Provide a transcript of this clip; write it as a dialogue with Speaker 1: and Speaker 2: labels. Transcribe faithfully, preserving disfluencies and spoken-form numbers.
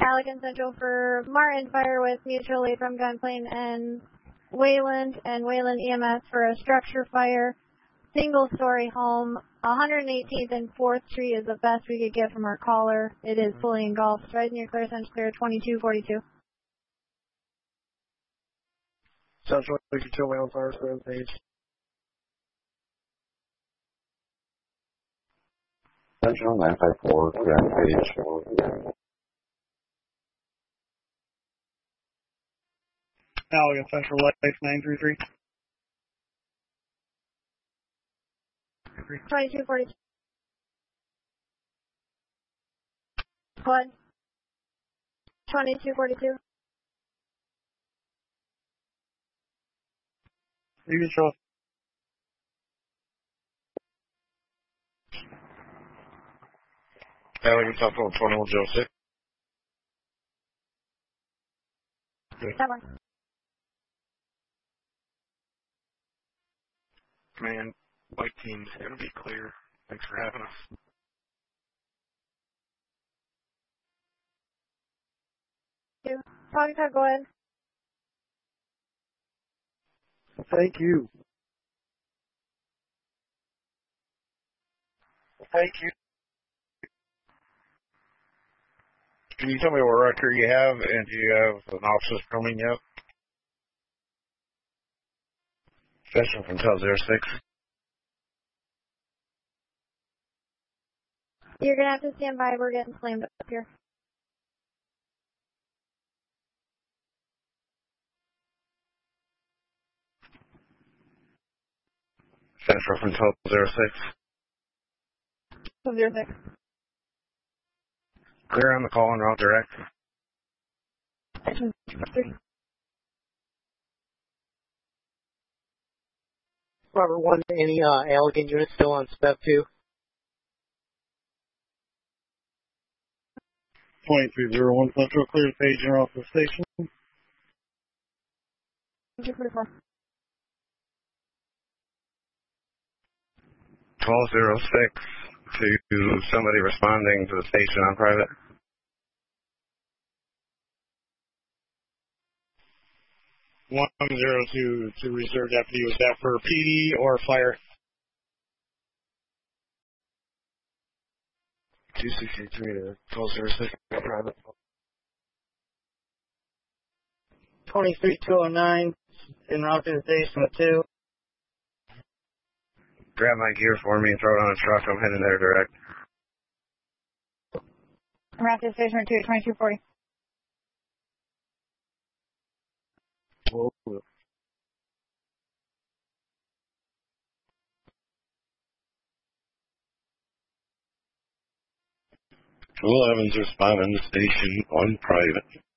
Speaker 1: Allegan Central for Martin Fire with mutually from Gunplane and Wayland, and Wayland E M S for a structure fire. Single story home. one hundred eighteenth and fourth Street is the best we could get from our caller. It is fully engulfed. Right near clear, Central clear, twenty-two forty-two.
Speaker 2: Central, we can kill Wayland Fire, third page.
Speaker 3: Central nine five four, Grand Page.
Speaker 2: Allegan Central Life nine three three.
Speaker 1: twenty-two forty-two. What? twenty-two forty-two.
Speaker 2: You can show.
Speaker 4: Allegan Central twenty-one oh six.
Speaker 1: That one.
Speaker 4: Command, white team's gonna be clear. Thanks for having us.
Speaker 1: Pogta, go ahead.
Speaker 2: Thank you. Thank you.
Speaker 4: Can you tell me what record you have, and do you have an officer's coming yet? Session from Tel zero six.
Speaker 1: You're going to have to stand by. We're getting slammed up here.
Speaker 4: Central from Tel zero six.
Speaker 1: zero six.
Speaker 4: Clear on the call and route direct.
Speaker 1: Section three.
Speaker 2: Robert one, any uh, Allegan units still on S P E V two? twenty-three oh one Central, clear the page and off the station.
Speaker 1: two forty-four.
Speaker 4: twelve oh six to somebody responding to the station on private.
Speaker 2: one oh two to reserve deputy. Was that for P D or fire?
Speaker 4: two sixty-three to twelve oh six on private.
Speaker 2: twenty-three two oh nine en route to the station with two.
Speaker 4: Grab my gear for me and throw it on a truck. I'm heading there direct.
Speaker 1: Rapid station two, twenty-two forty.
Speaker 2: Whoa.
Speaker 4: eleven's responding to station on private.